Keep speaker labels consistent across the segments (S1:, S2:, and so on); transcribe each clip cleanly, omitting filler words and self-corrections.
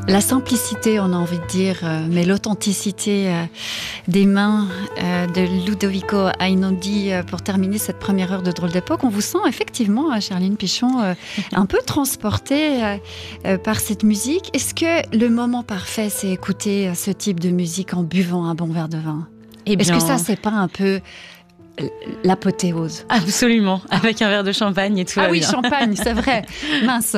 S1: La simplicité, on a envie de dire, mais l'authenticité des mains de Ludovico Einaudi pour terminer cette première heure de Drôle d'époque. On vous sent effectivement, Charline Pichon, un peu transportée par cette musique. Est-ce que le moment parfait, c'est écouter ce type de musique en buvant un bon verre de vin ? Est-ce que ça, c'est pas un peu l'apothéose?
S2: Absolument, avec un verre de champagne et tout.
S1: Ah oui, champagne, c'est vrai. Mince,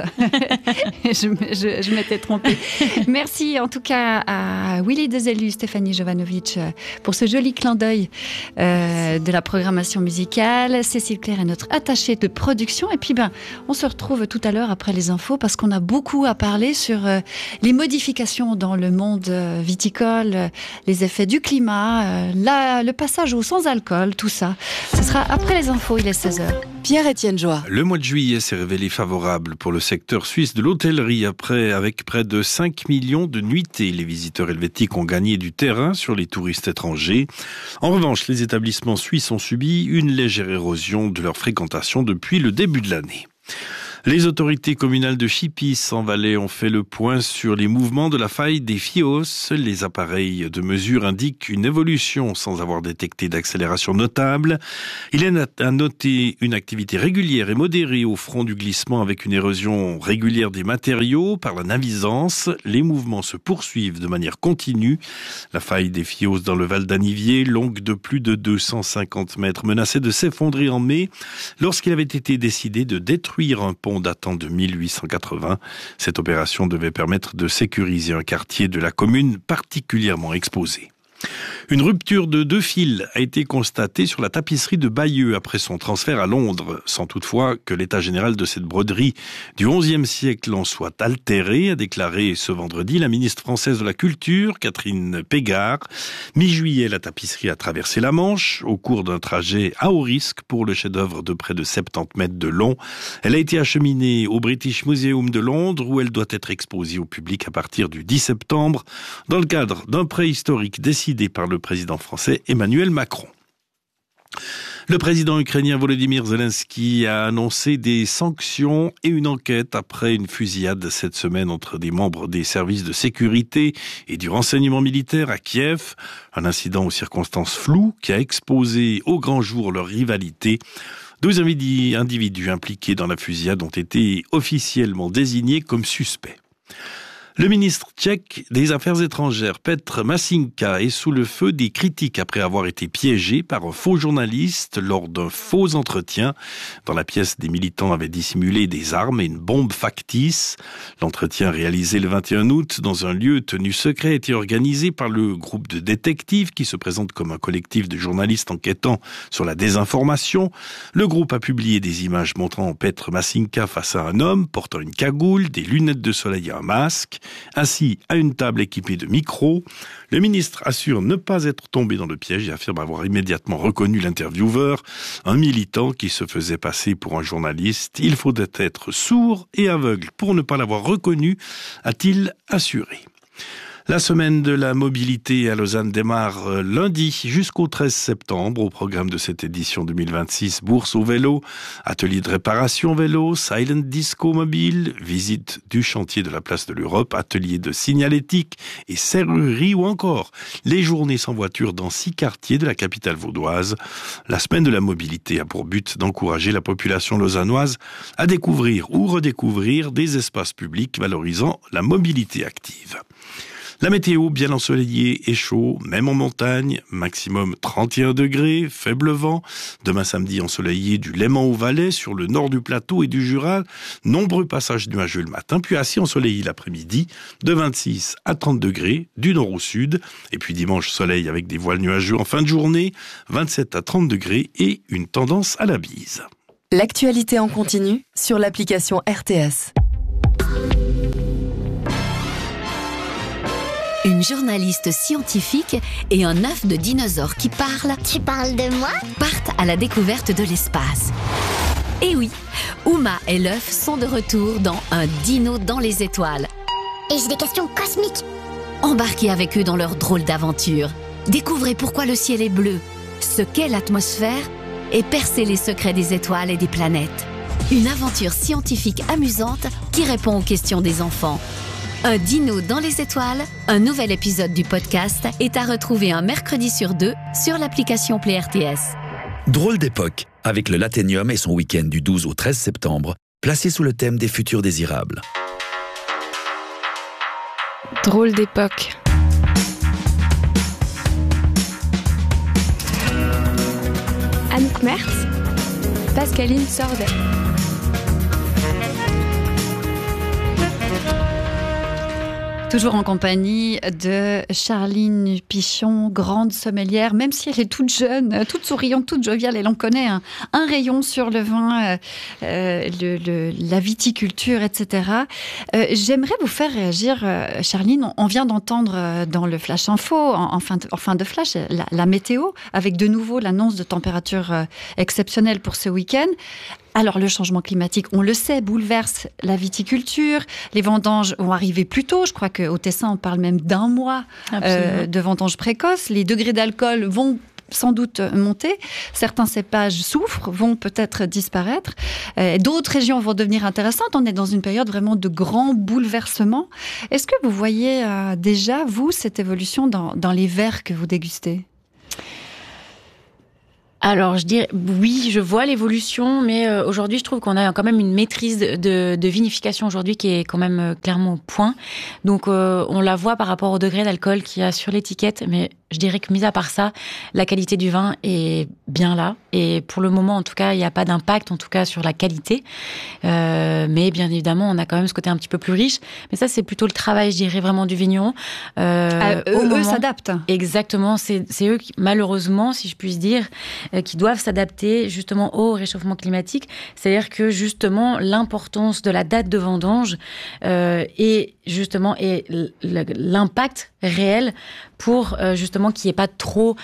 S1: je m'étais trompée. Merci en tout cas à Willy Dezelu, Stéphanie Jovanovic pour ce joli clin d'œil de la programmation musicale. Cécile Claire est notre attachée de production. Et puis on se retrouve tout à l'heure après les infos parce qu'on a beaucoup à parler sur les modifications dans le monde viticole, les effets du climat, le passage au sans-alcool, tout ça. Ce sera après les infos, il est 16h.
S3: Pierre-Étienne Joie.
S4: Le mois de juillet s'est révélé favorable pour le secteur suisse de l'hôtellerie avec près de 5 millions de nuitées. Les visiteurs helvétiques ont gagné du terrain sur les touristes étrangers. En revanche, les établissements suisses ont subi une légère érosion de leur fréquentation depuis le début de l'année. Les autorités communales de Chipis en Valais ont fait le point sur les mouvements de la faille des Fios. Les appareils de mesure indiquent une évolution sans avoir détecté d'accélération notable. Il est à noter une activité régulière et modérée au front du glissement avec une érosion régulière des matériaux par la navisance. Les mouvements se poursuivent de manière continue. La faille des Fios dans le Val d'Anivier, longue de plus de 250 mètres, menaçait de s'effondrer en mai lorsqu'il avait été décidé de détruire un pont datant de 1880. Cette opération devait permettre de sécuriser un quartier de la commune particulièrement exposé. Une rupture de 2 fils a été constatée sur la tapisserie de Bayeux après son transfert à Londres, sans toutefois que l'état général de cette broderie du XIe siècle en soit altéré, a déclaré ce vendredi la ministre française de la Culture, Catherine Pégard. Mi-juillet, la tapisserie a traversé la Manche au cours d'un trajet à haut risque pour le chef-d'œuvre de près de 70 mètres de long. Elle a été acheminée au British Museum de Londres où elle doit être exposée au public à partir du 10 septembre dans le cadre d'un prêt historique décidé par le président français Emmanuel Macron. Le président ukrainien Volodymyr Zelensky a annoncé des sanctions et une enquête après une fusillade cette semaine entre des membres des services de sécurité et du renseignement militaire à Kiev. Un incident aux circonstances floues qui a exposé au grand jour leur rivalité. 12 individus impliqués dans la fusillade ont été officiellement désignés comme suspects. Le ministre tchèque des Affaires étrangères, Petr Mašinka, est sous le feu des critiques après avoir été piégé par un faux journaliste lors d'un faux entretien. Dans la pièce, des militants avaient dissimulé des armes et une bombe factice. L'entretien réalisé le 21 août dans un lieu tenu secret était organisé par le groupe de détectives qui se présente comme un collectif de journalistes enquêtant sur la désinformation. Le groupe a publié des images montrant Petr Mašinka face à un homme portant une cagoule, des lunettes de soleil et un masque. Assis à une table équipée de micros, le ministre assure ne pas être tombé dans le piège et affirme avoir immédiatement reconnu l'intervieweur, un militant qui se faisait passer pour un journaliste. Il faudrait être sourd et aveugle pour ne pas l'avoir reconnu, a-t-il assuré. La semaine de la mobilité à Lausanne démarre lundi jusqu'au 13 septembre. Au programme de cette édition 2026, bourse au vélo, atelier de réparation vélo, silent disco mobile, visite du chantier de la place de l'Europe, atelier de signalétique et serrurerie ou encore les journées sans voiture dans 6 quartiers de la capitale vaudoise. La semaine de la mobilité a pour but d'encourager la population lausannoise à découvrir ou redécouvrir des espaces publics valorisant la mobilité active. La météo bien ensoleillée et chaud, même en montagne, maximum 31 degrés, faible vent. Demain samedi ensoleillé du Léman au Valais, sur le nord du plateau et du Jura. Nombreux passages nuageux le matin, puis assez ensoleillé l'après-midi, de 26 à 30 degrés, du nord au sud. Et puis dimanche, soleil avec des voiles nuageux en fin de journée, 27 à 30 degrés et une tendance à la bise.
S3: L'actualité en continu sur l'application RTS.
S5: Une journaliste scientifique et un œuf de dinosaure qui parle.
S6: Tu parles de moi ?
S5: Partent à la découverte de l'espace. Et oui, Uma et l'œuf sont de retour dans Un dino dans les étoiles.
S6: Et j'ai des questions cosmiques.
S5: Embarquez avec eux dans leur drôle d'aventure. Découvrez pourquoi le ciel est bleu, ce qu'est l'atmosphère et percez les secrets des étoiles et des planètes. Une aventure scientifique amusante qui répond aux questions des enfants. Un dino dans les étoiles, un nouvel épisode du podcast est à retrouver un mercredi sur 2 sur l'application Play RTS.
S7: Drôle d'époque, avec le Laténium et son week-end du 12 au 13 septembre, placé sous le thème des futurs désirables.
S8: Drôle d'époque. Anouk Mertz, Pascaline Sordet.
S1: Toujours en compagnie de Charline Pichon, grande sommelière, même si elle est toute jeune, toute souriante, toute joviale, elle en connaît un rayon sur le vin, la viticulture, etc. J'aimerais vous faire réagir, Charline. On vient d'entendre dans le Flash Info, en fin de flash, la météo, avec de nouveau l'annonce de température exceptionnelle pour ce week-end. Alors, le changement climatique, on le sait, bouleverse la viticulture. Les vendanges vont arriver plus tôt. Je crois qu'au Tessin, on parle même d'1 mois de vendanges précoces. Les degrés d'alcool vont sans doute monter. Certains cépages souffrent, vont peut-être disparaître. D'autres régions vont devenir intéressantes. On est dans une période vraiment de grands bouleversements. Est-ce que vous voyez déjà, vous, cette évolution dans les verres que vous dégustez ?
S2: Alors, je dirais, oui, je vois l'évolution, mais aujourd'hui, je trouve qu'on a quand même une maîtrise de vinification aujourd'hui qui est quand même clairement au point. Donc, on la voit par rapport au degré d'alcool qu'il y a sur l'étiquette, mais je dirais que, mis à part ça, la qualité du vin est bien là. Et pour le moment, en tout cas, il n'y a pas d'impact, en tout cas, sur la qualité. Mais bien évidemment, on a quand même ce côté un petit peu plus riche. Mais ça, c'est plutôt le travail, je dirais, vraiment du vigneron.
S1: Eux s'adaptent.
S2: Exactement. C'est eux qui, malheureusement, si je puis dire, qui doivent s'adapter justement au réchauffement climatique. C'est-à-dire que, justement, l'importance de la date de vendange et l'impact réel pour justement qu'il n'y ait pas trop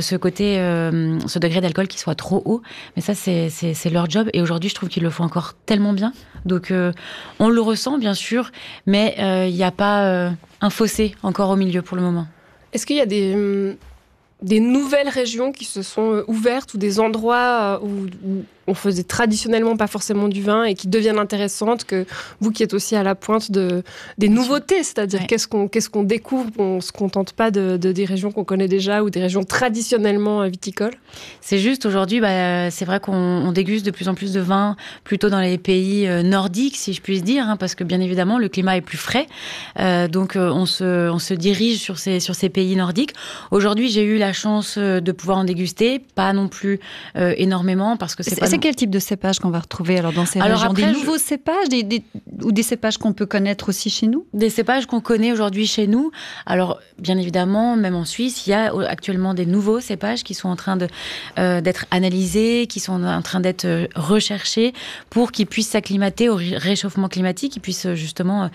S2: ce degré d'alcool qui soit trop haut. Mais ça, c'est leur job. Et aujourd'hui, je trouve qu'ils le font encore tellement bien. Donc, on le ressent, bien sûr, mais il n'y a pas un fossé encore au milieu pour le moment.
S8: Est-ce qu'il y a des nouvelles régions qui se sont ouvertes ou des endroits où on faisait traditionnellement pas forcément du vin et qui deviennent intéressantes, que vous qui êtes aussi à la pointe des nouveautés, c'est-à-dire qu'est-ce qu'on découvre, on se contente pas des régions qu'on connaît déjà ou des régions traditionnellement viticoles.
S2: C'est juste aujourd'hui, c'est vrai qu'on déguste de plus en plus de vin plutôt dans les pays nordiques, si je puis dire, parce que bien évidemment le climat est plus frais, donc on se dirige sur ces pays nordiques. Aujourd'hui, j'ai eu la chance de pouvoir en déguster, pas non plus énormément, parce que c'est
S1: quel type de cépage qu'on va retrouver alors dans ces régions?
S2: Après,
S1: des nouveaux cépages ou des cépages qu'on peut connaître aussi chez nous?
S2: Des cépages qu'on connaît aujourd'hui chez nous. Alors, bien évidemment, même en Suisse, il y a actuellement des nouveaux cépages qui sont en train d'être analysés, qui sont en train d'être recherchés pour qu'ils puissent s'acclimater au réchauffement climatique, qu'ils puissent justement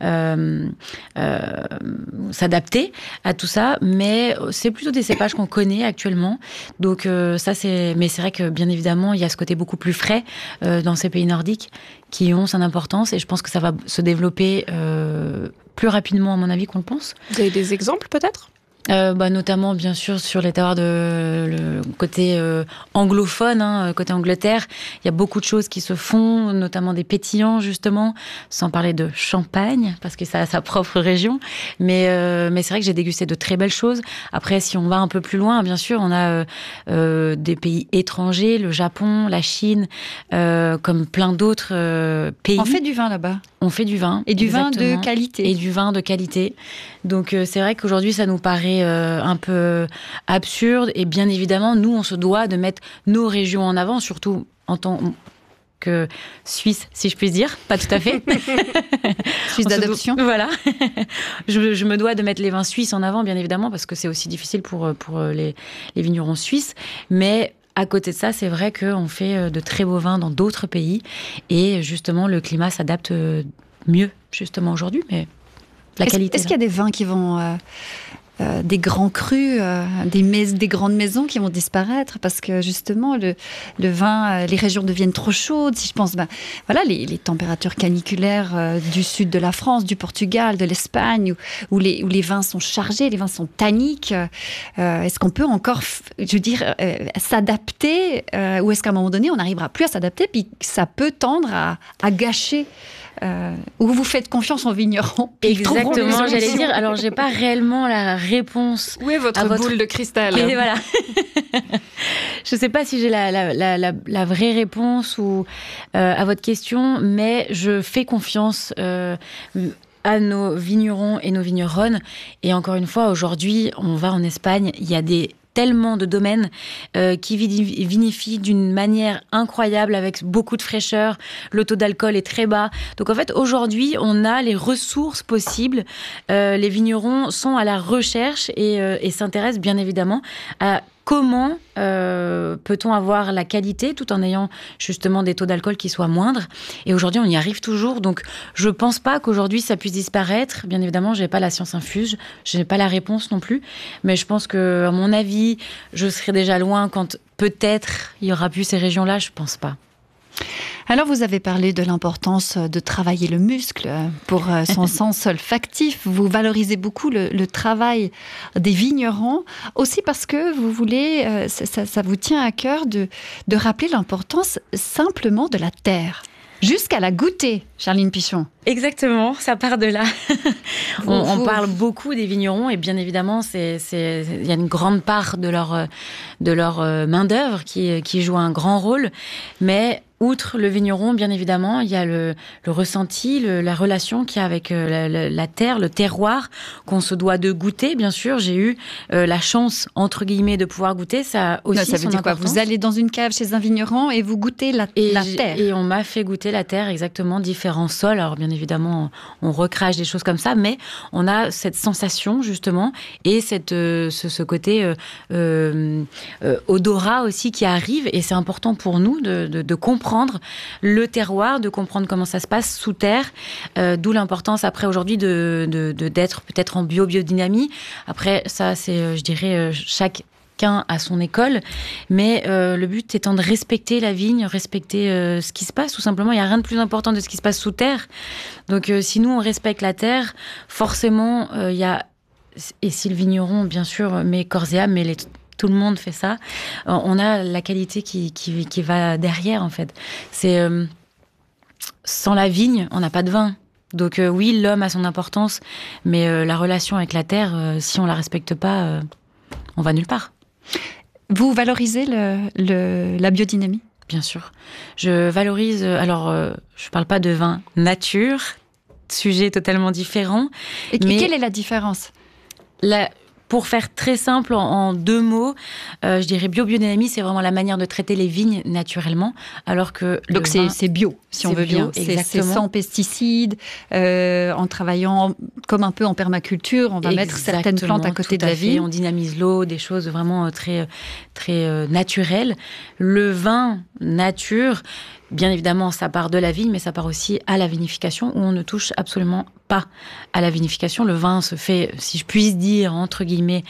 S2: s'adapter à tout ça. Mais c'est plutôt des cépages qu'on connaît actuellement. Donc, mais c'est vrai que, bien évidemment, il y a ce côté beaucoup plus frais dans ces pays nordiques qui ont son importance, et je pense que ça va se développer plus rapidement, à mon avis, qu'on le pense.
S8: Vous avez des exemples, peut-être ?
S2: Notamment, bien sûr, sur les terroirs le côté anglophone, côté Angleterre. Il y a beaucoup de choses qui se font, notamment des pétillants, justement, sans parler de champagne, parce que ça a sa propre région. Mais c'est vrai que j'ai dégusté de très belles choses. Après, si on va un peu plus loin, bien sûr, on a des pays étrangers, le Japon, la Chine, comme plein d'autres pays.
S1: On fait du vin là-bas.
S2: On fait du vin.
S1: Et du vin de qualité.
S2: Et du vin de qualité. Donc, c'est vrai qu'aujourd'hui, ça nous paraît un peu absurde. Et bien évidemment, nous, on se doit de mettre nos régions en avant, surtout en tant que Suisse, si je puis dire. Pas tout à fait.
S1: Suisse d'adoption.
S2: Voilà. Je me dois de mettre les vins suisses en avant, bien évidemment, parce que c'est aussi difficile pour les vignerons suisses. Mais à côté de ça, c'est vrai qu'on fait de très beaux vins dans d'autres pays. Et justement, le climat s'adapte mieux, justement, aujourd'hui. Mais la qualité.
S1: Est-ce qu'il y a des vins qui vont... des grands crus, des grandes maisons qui vont disparaître parce que justement le vin, les régions deviennent trop chaudes. Si je pense, les températures caniculaires du sud de la France, du Portugal, de l'Espagne, où les vins sont chargés, les vins sont tanniques. Est-ce qu'on peut encore, s'adapter ou est-ce qu'à un moment donné on n'arrivera plus à s'adapter puis ça peut tendre à gâcher où vous faites confiance aux vignerons.
S2: Exactement, j'allais dire. Alors, j'ai pas réellement la réponse.
S8: Où est votre boule de cristal?
S2: Et voilà. Je sais pas si j'ai la vraie réponse ou à votre question, mais je fais confiance à nos vignerons et nos vigneronnes. Et encore une fois, aujourd'hui, on va en Espagne, il y a tellement de domaines qui vinifient d'une manière incroyable avec beaucoup de fraîcheur. Le taux d'alcool est très bas. Donc en fait, aujourd'hui, on a les ressources possibles. Les vignerons sont à la recherche et s'intéressent bien évidemment à comment peut-on avoir la qualité tout en ayant justement des taux d'alcool qui soient moindres. Et aujourd'hui, on y arrive toujours. Donc, je pense pas qu'aujourd'hui, ça puisse disparaître. Bien évidemment, j'ai pas la science infuse. Je n'ai pas la réponse non plus. Mais je pense que, à mon avis, je serai déjà loin quand peut-être il y aura plus ces régions-là. Je pense pas.
S1: Alors, vous avez parlé de l'importance de travailler le muscle pour son sens olfactif. Vous valorisez beaucoup le travail des vignerons, aussi parce que vous voulez, ça vous tient à cœur de rappeler l'importance simplement de la terre. Jusqu'à la goûter, Charline Pichon.
S2: Exactement, ça part de là. On parle beaucoup des vignerons et bien évidemment, il y a une grande part de leur main-d'œuvre qui joue un grand rôle. Mais outre le vigneron, bien évidemment, il y a le ressenti, la relation qu'il y a avec la terre, le terroir, qu'on se doit de goûter. Bien sûr, j'ai eu la chance, entre guillemets, de pouvoir goûter. Ça aussi,
S1: non, ça veut dire quoi? Vous allez dans une cave chez un vigneron et vous goûtez la terre.
S2: Et on m'a fait goûter la terre, exactement, différents sols. Alors, bien évidemment, on recrache des choses comme ça, mais on a cette sensation, justement, et ce côté odorat aussi qui arrive. Et c'est important pour nous de comprendre le terroir, de comprendre comment ça se passe sous terre, d'où l'importance après aujourd'hui d'être peut-être en biodynamie. Après, ça, c'est, je dirais, chacun à son école, mais le but étant de respecter la vigne, respecter ce qui se passe, tout simplement. Il n'y a rien de plus important de ce qui se passe sous terre. Donc, si nous, on respecte la terre, forcément, il y a... Et si le vigneron, bien sûr, met corps et âme, mais tout le monde fait ça. On a la qualité qui va derrière, en fait. C'est sans la vigne, on n'a pas de vin. Donc oui, l'homme a son importance, mais la relation avec la terre, si on la respecte pas, on va nulle part.
S1: Vous valorisez la biodynamie? Bien sûr.
S2: Je valorise. Alors, je parle pas de vin nature, sujet totalement différent.
S1: Et quelle est la différence?
S2: Pour faire très simple, en 2 mots, je dirais biodynamie, c'est vraiment la manière de traiter les vignes naturellement, alors que
S1: donc c'est bio, si on veut bien. C'est sans pesticides, en travaillant comme un peu en permaculture, on va mettre certaines plantes à côté de la vigne.
S2: On dynamise l'eau, des choses vraiment très très naturelles. Le vin nature, bien évidemment, ça part de la vigne, mais ça part aussi à la vinification, où on ne touche absolument pas à la vinification. Le vin se fait, si je puis dire, entre guillemets,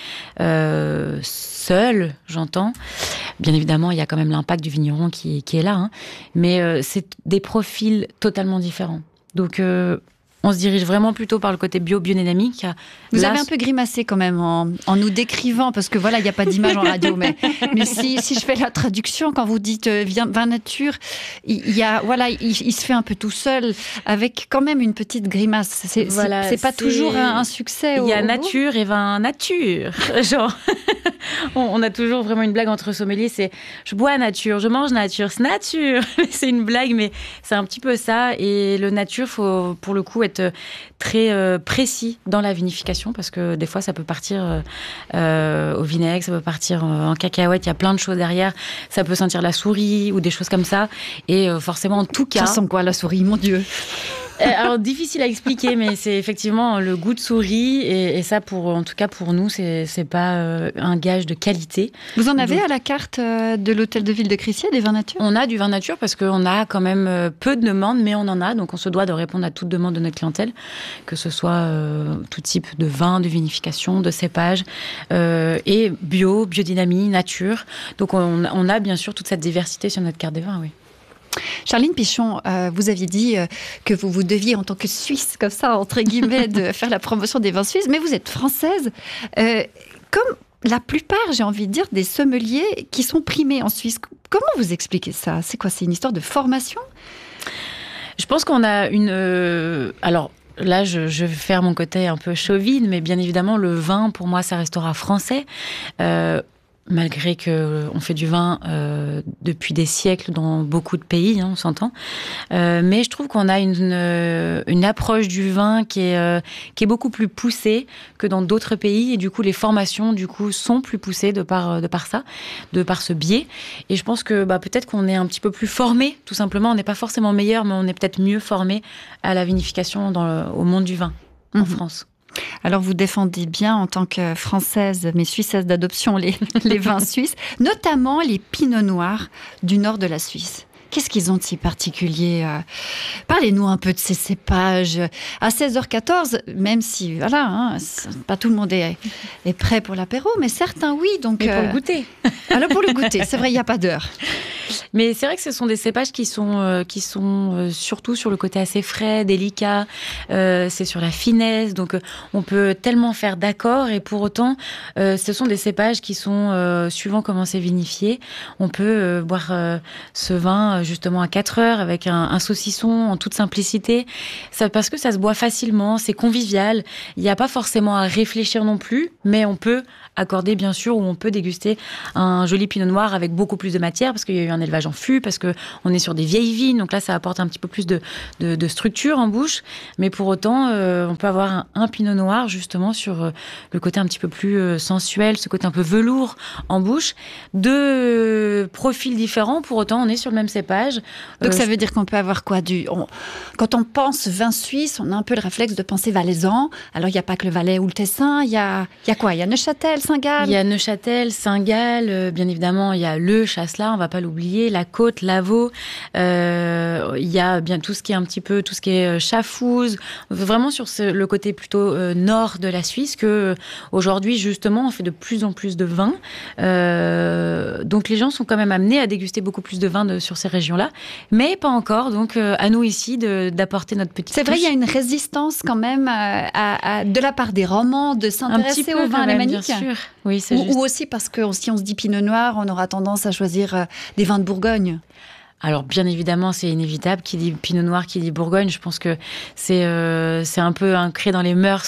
S2: seul, j'entends. Bien évidemment, il y a quand même l'impact du vigneron qui est là, hein. Mais c'est des profils totalement différents. Donc, on se dirige vraiment plutôt par le côté biodynamique.
S1: Vous avez un peu grimacé quand même en nous décrivant, parce que voilà, il n'y a pas d'image en radio, mais si je fais la traduction, quand vous dites vin nature, il se fait un peu tout seul, avec quand même une petite grimace. C'est pas toujours un succès.
S2: Il y a nature et vin nature. Genre, on a toujours vraiment une blague entre sommeliers, c'est je bois nature, je mange nature, c'est nature. C'est une blague, mais c'est un petit peu ça. Et le nature, faut pour le coup être très précis dans la vinification, parce que des fois ça peut partir au vinaigre, ça peut partir en cacahuète, il y a plein de choses derrière, ça peut sentir la souris ou des choses comme ça, et forcément en tout cas...
S1: Ça sent quoi la souris, mon Dieu?
S2: Alors difficile à expliquer, mais c'est effectivement le goût de souris, et ça, en tout cas pour nous, c'est pas un gage de qualité.
S1: Vous en avez à la carte de l'hôtel de ville de Crissier, des vins nature?
S2: On a du vin nature parce qu'on a quand même peu de demandes, mais on en a, donc on se doit de répondre à toute demande de notre clientèle, que ce soit tout type de vin, de vinification, de cépage, et biodynamie, nature. Donc on a bien sûr toute cette diversité sur notre carte des vins, oui.
S1: Charline Pichon, vous aviez dit que vous deviez, en tant que Suisse, comme ça, entre guillemets, de faire la promotion des vins suisses, mais vous êtes française. Comme la plupart, j'ai envie de dire, des sommeliers qui sont primés en Suisse. Comment vous expliquez ça? C'est quoi? C'est une histoire de formation?
S2: Je pense qu'on a une... alors, là, je vais faire mon côté un peu chauvine, mais bien évidemment, le vin, pour moi, ça restera français. Malgré qu'on fait du vin depuis des siècles dans beaucoup de pays, on s'entend. Mais je trouve qu'on a une approche du vin qui est beaucoup plus poussée que dans d'autres pays. Et du coup, les formations sont plus poussées de par ça, de par ce biais. Et je pense que peut-être qu'on est un petit peu plus formé, tout simplement. On n'est pas forcément meilleur, mais on est peut-être mieux formé à la vinification au monde du vin en France.
S1: Alors, vous défendez bien, en tant que Française, mais Suissesse d'adoption, les vins suisses, notamment les pinots noirs du nord de la Suisse. Qu'est-ce qu'ils ont de si particulier? Parlez-nous un peu de ces cépages. À 16h14, même si, pas tout le monde est prêt pour l'apéro, mais certains, oui. Donc,
S2: mais pour le goûter.
S1: Alors, pour le goûter, c'est vrai, il n'y a pas d'heure.
S2: Mais c'est vrai que ce sont des cépages qui sont surtout sur le côté assez frais, délicat. C'est sur la finesse, donc on peut tellement faire d'accord. Et pour autant, ce sont des cépages qui sont suivant comment c'est vinifié. On peut boire ce vin justement à 4 heures avec un saucisson en toute simplicité. Parce que ça se boit facilement, c'est convivial. Il n'y a pas forcément à réfléchir non plus, mais on peut accorder bien sûr, ou on peut déguster un joli pinot noir avec beaucoup plus de matière parce qu'il y a eu un élevage en fût, parce qu'on est sur des vieilles vignes, donc là ça apporte un petit peu plus de structure en bouche, mais pour autant on peut avoir un pinot noir justement sur le côté un petit peu plus sensuel, ce côté un peu velours en bouche, deux profils différents, pour autant on est sur le même cépage.
S1: Donc ça veut dire qu'on peut avoir quoi quand on pense vin suisse, on a un peu le réflexe de penser valaisan. Alors il n'y a pas que le Valais ou le Tessin, il y a quoi? Il y a Neuchâtel, Saint-Gall.
S2: Il y a Neuchâtel, Saint-Gall, bien évidemment, il y a le Chasselas, on va pas l'oublier, la Côte, l'Avaux, il y a bien tout ce qui est un petit peu, tout ce qui est Chafouz, vraiment sur le côté plutôt nord de la Suisse, que aujourd'hui, justement, on fait de plus en plus de vins. Donc les gens sont quand même amenés à déguster beaucoup plus de vins sur ces régions-là, mais pas encore, donc à nous ici d'apporter notre petite touche.
S1: C'est vrai, il y a une résistance quand même de la part des Romans de s'intéresser au vin alémanique.
S2: Bien sûr. Oui, c'est juste.
S1: Ou aussi parce que si on se dit pinot noir, on aura tendance à choisir des vins de Bourgogne.
S2: Alors, bien évidemment, c'est inévitable. Qui dit pinot noir, qui dit Bourgogne, je pense que c'est un peu ancré dans les mœurs,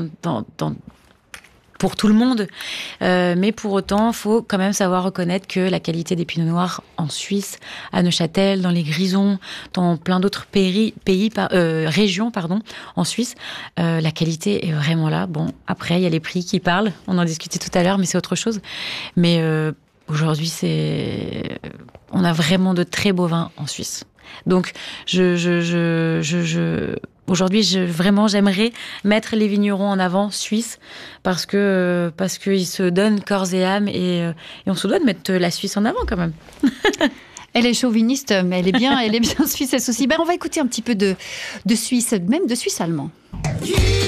S2: pour tout le monde. Mais pour autant, il faut quand même savoir reconnaître que la qualité des pinots noirs en Suisse, à Neuchâtel, dans les Grisons, dans plein d'autres régions en Suisse, la qualité est vraiment là. Bon, après, il y a les prix qui parlent. On en discutait tout à l'heure, mais c'est autre chose. Mais aujourd'hui, on a vraiment de très beaux vins en Suisse. Donc, aujourd'hui, j'aimerais mettre les vignerons en avant suisses parce qu'ils se donnent corps et âme et on se doit de mettre la Suisse en avant quand même.
S1: Elle est chauviniste, mais elle est bien suissesse aussi. On va écouter un petit peu de Suisse, même de Suisse allemand.